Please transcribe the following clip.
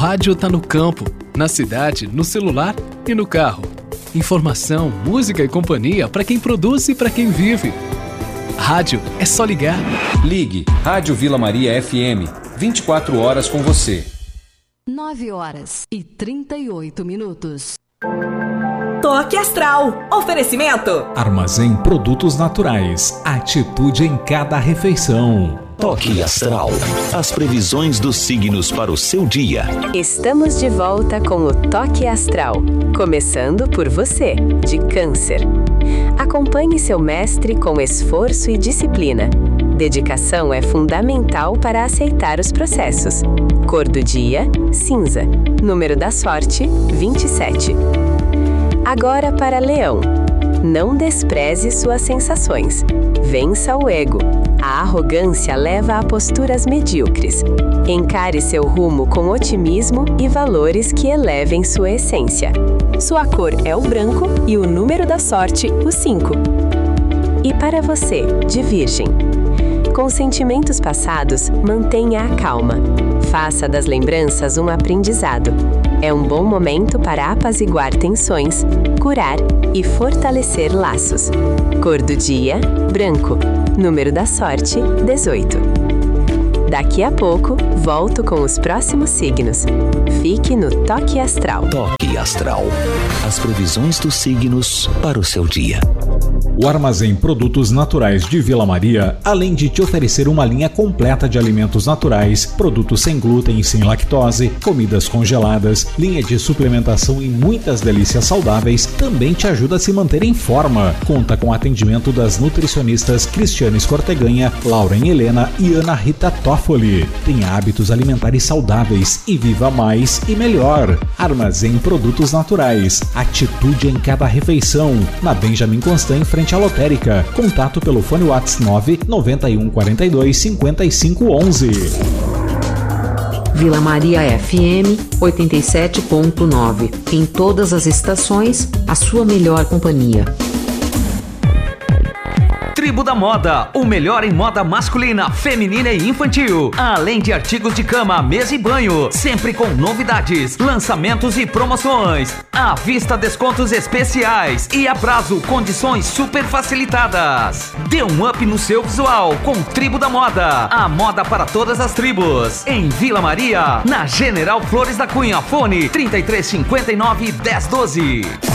rádio tá no campo, na cidade, no celular e no carro. Informação, música e companhia para quem produz e para quem vive. Rádio é só ligar. Ligue Rádio Vila Maria FM, 24 horas com você. 9h38. Toque Astral. Oferecimento. Armazém Produtos Naturais. Atitude em cada refeição. Toque Astral. As previsões dos signos para o seu dia. Estamos de volta com o Toque Astral. Começando por você, de Câncer. Acompanhe seu mestre com esforço e disciplina. Dedicação é fundamental para aceitar os processos. Cor do dia, cinza. Número da sorte, 27. Agora para Leão. Não despreze suas sensações. Vença o ego. A arrogância leva a posturas medíocres. Encare seu rumo com otimismo e valores que elevem sua essência. Sua cor é o branco e o número da sorte, o 5. E para você, de Virgem. Com sentimentos passados, mantenha a calma. Faça das lembranças um aprendizado. É um bom momento para apaziguar tensões, curar e fortalecer laços. Cor do dia, branco. Número da sorte, 18. Daqui a pouco, volto com os próximos signos. Fique no Toque Astral. Toque Astral. As previsões dos signos para o seu dia. O Armazém Produtos Naturais de Vila Maria, além de te oferecer uma linha completa de alimentos naturais, produtos sem glúten e sem lactose, comidas congeladas, linha de suplementação e muitas delícias saudáveis, também te ajuda a se manter em forma. Conta com atendimento das nutricionistas Cristiane Escorteganha, Lauren Helena e Ana Rita Toffoli. Tenha hábitos alimentares saudáveis e viva mais e melhor. Armazém Produtos Naturais. Atitude em cada refeição. Na Benjamin Constant, em frente à lotérica. Contato pelo fone WhatsApp 991 42 55 11. Vila Maria FM 87.9. Em todas as estações, a sua melhor companhia. Tribo da Moda, o melhor em moda masculina, feminina e infantil. Além de artigos de cama, mesa e banho, sempre com novidades, lançamentos e promoções. À vista, descontos especiais e a prazo, condições super facilitadas. Dê um up no seu visual com Tribo da Moda. A moda para todas as tribos. Em Vila Maria, na General Flores da Cunha, fone 3359 1012.